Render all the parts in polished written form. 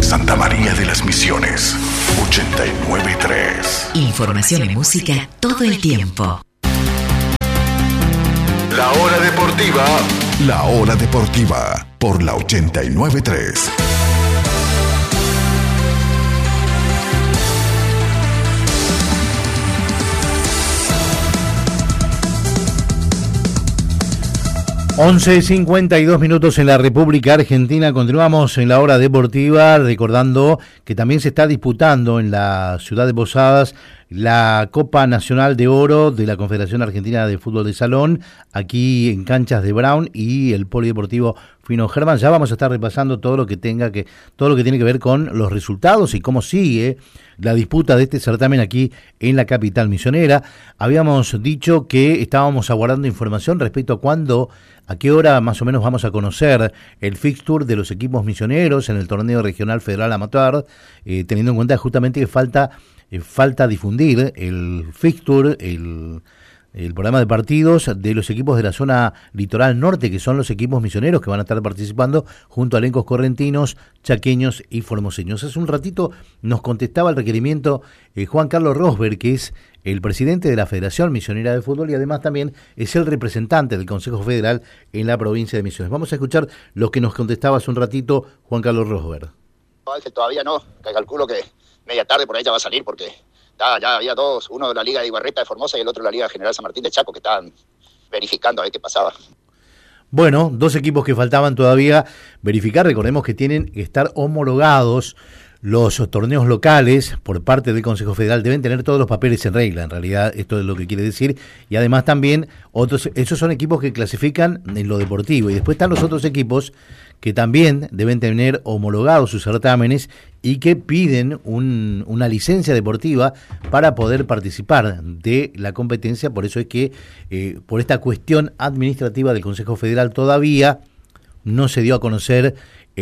Santa María de las Misiones, 89.3. Información y música todo el tiempo. La Hora Deportiva. La Hora Deportiva por la 89.3. (11:52) en la República Argentina. Continuamos en la Hora Deportiva, recordando que también se está disputando en la ciudad de Posadas la Copa Nacional de Oro de la Confederación Argentina de Fútbol de Salón, aquí en canchas de Brown y el Polideportivo Fino Germán. Ya vamos a estar repasando todo lo que tiene que ver con los resultados y cómo sigue la disputa de este certamen aquí en la capital misionera. Habíamos dicho que estábamos aguardando información respecto a qué hora más o menos vamos a conocer el fixture de los equipos misioneros en el torneo regional federal amateur, teniendo en cuenta justamente que falta difundir el fixture, el programa de partidos de los equipos de la zona litoral norte, que son los equipos misioneros que van a estar participando junto a elencos correntinos, chaqueños y formoseños. Hace un ratito nos contestaba el requerimiento Juan Carlos Rosberg, que es el presidente de la Federación Misionera de Fútbol y además también es el representante del Consejo Federal en la provincia de Misiones. Vamos a escuchar lo que nos contestaba hace un ratito Juan Carlos Rosberg. Todavía no, calculo que media tarde por ahí ya va a salir porque ya había dos, uno de la Liga de Ibarreta de Formosa y el otro de la Liga General San Martín de Chaco, que estaban verificando a ver qué pasaba. Bueno, dos equipos que faltaban todavía verificar. Recordemos que tienen que estar homologados los torneos locales por parte del Consejo Federal. Deben tener todos los papeles en regla, en realidad esto es lo que quiere decir. Y además también esos son equipos que clasifican en lo deportivo. Y después están los otros equipos que también deben tener homologados sus certámenes y que piden una licencia deportiva para poder participar de la competencia. Por eso es que por esta cuestión administrativa del Consejo Federal todavía no se dio a conocer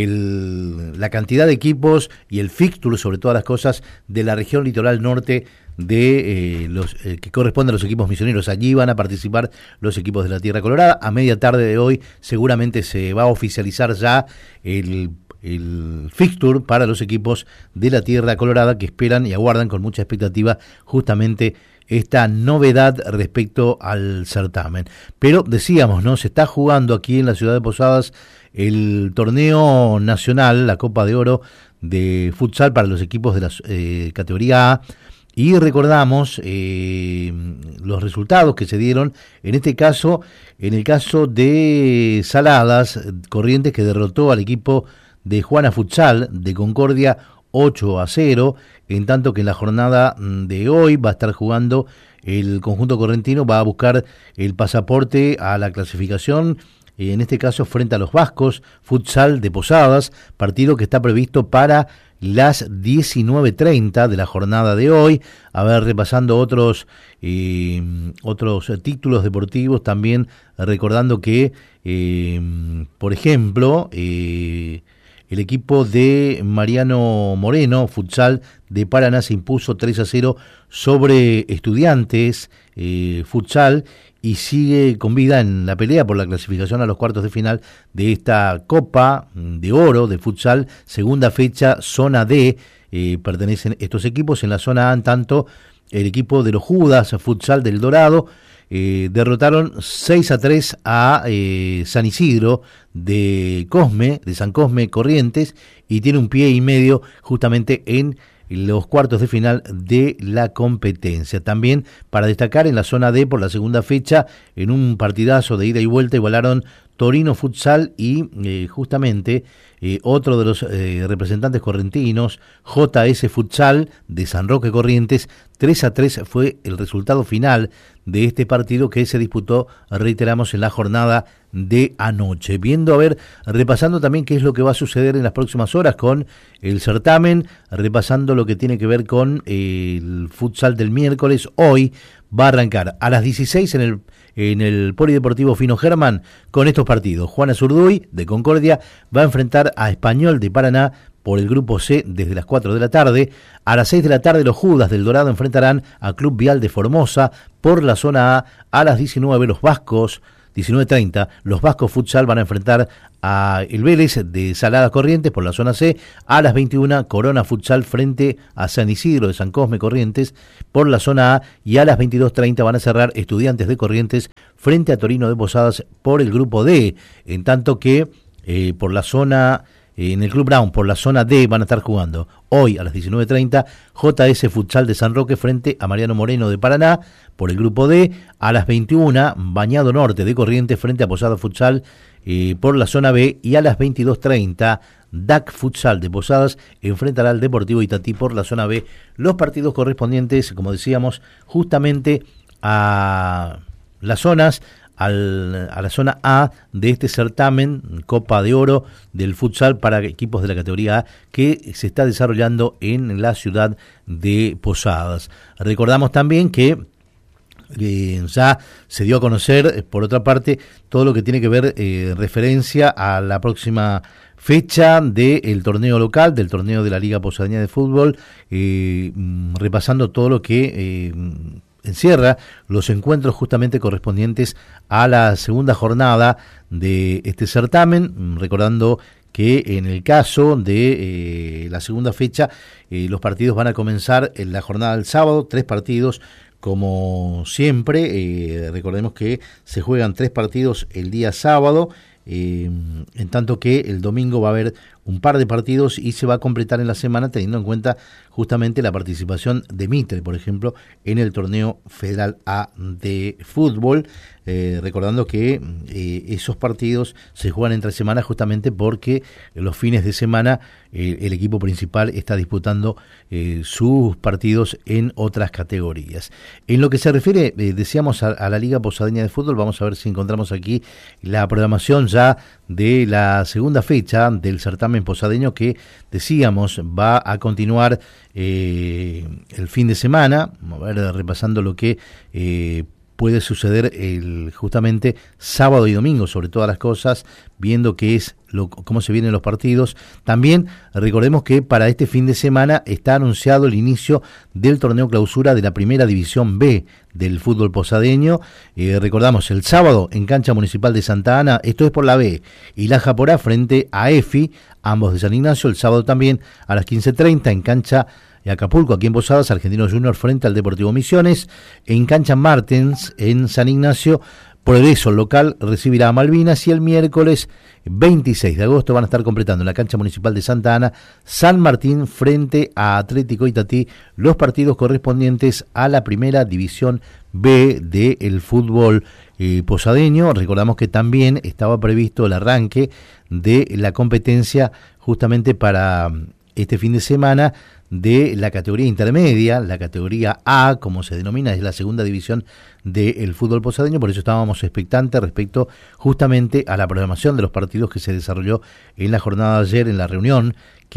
la cantidad de equipos y el fixture, sobre todas las cosas, de la región litoral norte de los que corresponde a los equipos misioneros. Allí van a participar los equipos de la Tierra Colorada. A media tarde de hoy seguramente se va a oficializar ya el fixture para los equipos de la Tierra Colorada, que esperan y aguardan con mucha expectativa justamente esta novedad respecto al certamen. Pero decíamos, ¿no? Se está jugando aquí en la ciudad de Posadas el torneo nacional, la Copa de Oro de futsal para los equipos de la categoría A, y recordamos los resultados que se dieron, en este caso, en el caso de Saladas Corrientes, que derrotó al equipo de Juana Futsal de Concordia 8-0, en tanto que en la jornada de hoy va a estar jugando el conjunto correntino, va a buscar el pasaporte a la clasificación, en este caso frente a los Vascos Futsal de Posadas, partido que está previsto para las 19:30 de la jornada de hoy. A ver, repasando otros títulos deportivos, también recordando que, por ejemplo, el equipo de Mariano Moreno, Futsal de Paraná, se impuso 3-0 sobre Estudiantes Futsal y sigue con vida en la pelea por la clasificación a los cuartos de final de esta Copa de Oro de Futsal, segunda fecha, zona D. Pertenecen estos equipos. En la zona A, en tanto, el equipo de los Judas Futsal del Dorado derrotaron 6-3 a San Isidro de San Cosme Corrientes, y tiene un pie y medio justamente en los cuartos de final de la competencia. También para destacar, en la zona D, por la segunda fecha, en un partidazo de ida y vuelta, igualaron Torino Futsal y justamente otro de los representantes correntinos, JS Futsal de San Roque Corrientes. 3-3 fue el resultado final de este partido, que se disputó, reiteramos, en la jornada de anoche. Repasando también qué es lo que va a suceder en las próximas horas con el certamen, repasando lo que tiene que ver con el futsal del miércoles. Hoy va a arrancar a las 16 en el Polideportivo Fino Germán con estos partidos. Juana Zurduy de Concordia va a enfrentar a Español de Paraná por el grupo C desde las 4 de la tarde. A las 6 de la tarde los Judas del Dorado enfrentarán a Club Vial de Formosa por la zona A. A las 19 los Vascos 19:30, los Vascos Futsal van a enfrentar a el Vélez de Salada Corrientes por la zona C. A las 21, Corona Futsal frente a San Isidro de San Cosme Corrientes por la zona A, y a las 22:30 van a cerrar Estudiantes de Corrientes frente a Torino de Posadas por el grupo D, en tanto que por la zona, en el Club Brown, por la zona D van a estar jugando hoy a las 19:30 JS Futsal de San Roque frente a Mariano Moreno de Paraná por el grupo D. A las 21, Bañado Norte de Corrientes frente a Posadas Futsal por la zona B, y a las 22:30 DAC Futsal de Posadas enfrentará al Deportivo Itatí por la zona B. Los partidos correspondientes, como decíamos, justamente a las zonas, a la zona A de este certamen Copa de Oro del futsal para equipos de la categoría A, que se está desarrollando en la ciudad de Posadas. Recordamos también que ya se dio a conocer, por otra parte, todo lo que tiene que ver referencia a la próxima fecha del torneo local, del torneo de la Liga Posadeña de Fútbol, repasando todo lo que encierra los encuentros justamente correspondientes a la segunda jornada de este certamen, recordando que en el caso de la segunda fecha, los partidos van a comenzar en la jornada del sábado, 3 partidos como siempre. Recordemos que se juegan 3 partidos el día sábado, en tanto que el domingo va a haber un par de partidos y se va a completar en la semana, teniendo en cuenta justamente la participación de Mitre, por ejemplo, en el torneo Federal A de fútbol, recordando que esos partidos se juegan entre semanas justamente porque los fines de semana el equipo principal está disputando sus partidos en otras categorías. En lo que se refiere, decíamos, a la Liga Posadeña de Fútbol, vamos a ver si encontramos aquí la programación ya de la segunda fecha del certamen posadeño, que decíamos va a continuar el fin de semana. Vamos a ver, repasando lo que puede suceder justamente sábado y domingo, sobre todas las cosas, viendo qué es cómo se vienen los partidos. También recordemos que para este fin de semana está anunciado el inicio del torneo clausura de la Primera División B del fútbol posadeño. Recordamos, el sábado en cancha municipal de Santa Ana, esto es por la B, y la Japorá frente a EFI, ambos de San Ignacio. El sábado también a las 15:30 en cancha Acapulco, aquí en Posadas, Argentinos Junior frente al Deportivo Misiones. En cancha Martens, en San Ignacio, Progreso local recibirá a Malvinas, y el miércoles 26 de agosto van a estar completando en la cancha municipal de Santa Ana San Martín frente a Atlético Itatí, los partidos correspondientes a la Primera División B del fútbol posadeño. Recordamos que también estaba previsto el arranque de la competencia justamente para este fin de semana de la categoría intermedia, la categoría A, como se denomina, es la segunda división del fútbol posadeño. Por eso estábamos expectantes respecto justamente a la programación de los partidos que se desarrolló en la jornada de ayer, en la reunión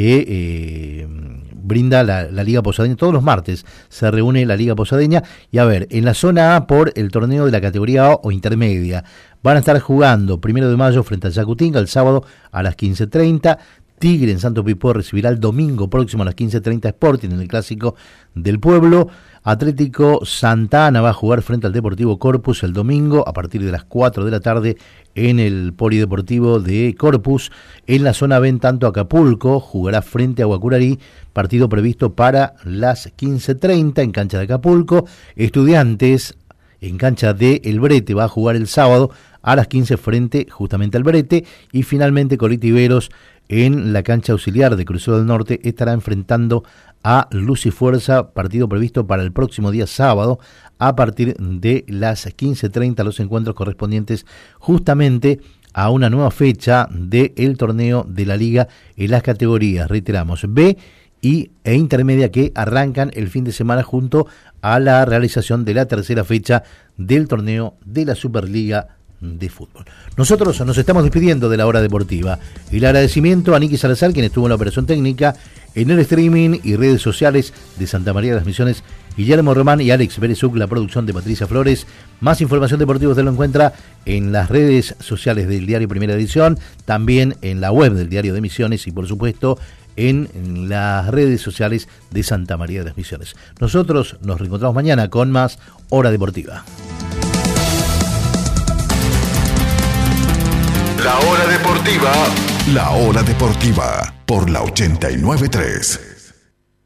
que brinda la Liga Posadeña. Todos los martes se reúne la Liga Posadeña, y a ver, en la zona A, por el torneo de la categoría A o intermedia, van a estar jugando 1 de mayo frente al Yacutinga, el sábado a las 15:30, Tigre en Santo Pipó recibirá el domingo próximo a las 15:30 Sporting en el Clásico del Pueblo. Atlético Santa Ana va a jugar frente al Deportivo Corpus el domingo a partir de las 4 de la tarde en el Polideportivo de Corpus. En la zona B, en tanto, Acapulco jugará frente a Guacurarí, partido previsto para las 15:30 en cancha de Acapulco. Estudiantes en cancha de El Brete va a jugar el sábado a las 15 frente justamente al Brete. Y finalmente Colectiveros en la cancha auxiliar de Crucero del Norte estará enfrentando a Luz y Fuerza, partido previsto para el próximo día sábado a partir de las 15:30, los encuentros correspondientes justamente a una nueva fecha del torneo de la Liga en las categorías, reiteramos, B e intermedia, que arrancan el fin de semana junto a la realización de la tercera fecha del torneo de la Superliga de fútbol. Nosotros nos estamos despidiendo de la hora deportiva. El agradecimiento a Niki Salazar, quien estuvo en la operación técnica, en el streaming y redes sociales de Santa María de las Misiones, Guillermo Román y Alex Berezuc, la producción de Patricia Flores. Más información deportiva usted lo encuentra en las redes sociales del diario Primera Edición, también en la web del diario de Misiones y por supuesto en las redes sociales de Santa María de las Misiones. Nosotros nos reencontramos mañana con más Hora Deportiva. La Hora Deportiva. La Hora Deportiva por la 89.3.